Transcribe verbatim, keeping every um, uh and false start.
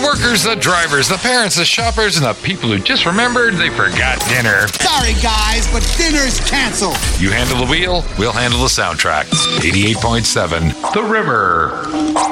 workers, the drivers, the parents, the shoppers, and the people who just remembered they forgot dinner. Sorry, guys, but dinner's canceled. You handle the wheel, we'll handle the soundtrack. eighty-eight point seven The River.